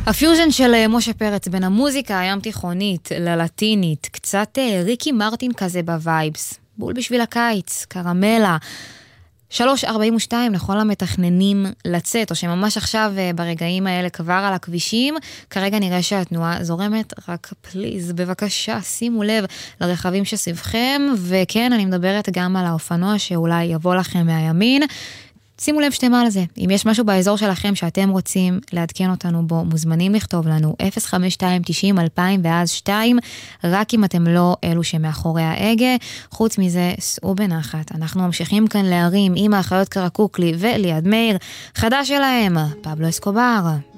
הפיוז'ן של משה פרץ בין המוזיקה הים תיכונית ללטינית, קצת ריקי מרטין כזה בווייבס, בול בשביל הקיץ, קרמלה. 3:42 לכל המתכננים לצאת, או שממש עכשיו ברגעים האלה כבר על הכבישים, כרגע נראה שהתנועה זורמת, רק פליז, בבקשה, שימו לב לרכבים שסביבכם, וכן, אני מדברת גם על האופנוע שאולי יבוא לכם מהימין, שימו לב שאתם על זה. אם יש משהו באזור שלכם שאתם רוצים לעדכן אותנו בו, מוזמנים לכתוב לנו 05290-2000 ואז 2, רק אם אתם לא אלו שמאחורי ההגה. חוץ מזה, סעו בנחת. אנחנו ממשיכים כאן להרים עם האחיות קרקוקלי וליד מאיר. חדש שלהם, פבלו אסקובר.